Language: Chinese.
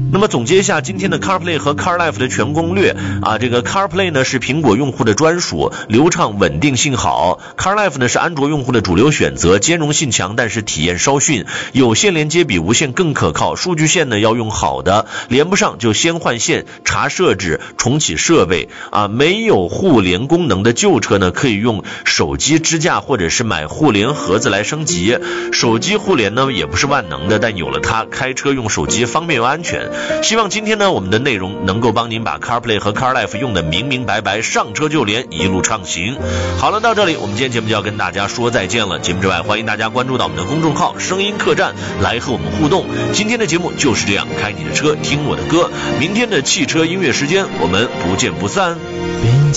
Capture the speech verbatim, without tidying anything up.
那么总结一下今天的 CarPlay 和 CarLife 的全攻略啊，这个 CarPlay 呢是苹果用户的专属，流畅稳定性好。 CarLife 呢是安卓用户的主流选择，兼容性强，但是体验稍逊，有线连接比无线更可靠，数据线呢要用好的，连不上就先换线，查设置，重启设备啊。没有互联功能的旧车呢，可以用手机支架或者是买互联盒子来升级。手机互联呢也不是万能的，但有了它，开车用手机方便又安全。希望今天呢我们的内容能够帮您把 CarPlay 和 CarLife 用的明明白白，上车就连，一路畅行。好了，到这里我们今天节目就要跟大家说再见了。节目之外，欢迎大家关注到我们的公众号声音客栈来和我们互动。今天的节目就是这样，开你的车听我的歌，明天的汽车音乐时间我们不见不散。 边